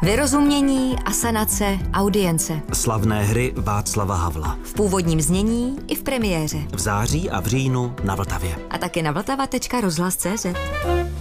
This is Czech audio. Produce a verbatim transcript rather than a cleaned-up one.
Vyrozumění, asanace, audience. Slavné hry Václava Havla. V původním znění i v premiéře. V září a v říjnu na Vltavě. A taky na vltava tečka rozhlas tečka cé zet.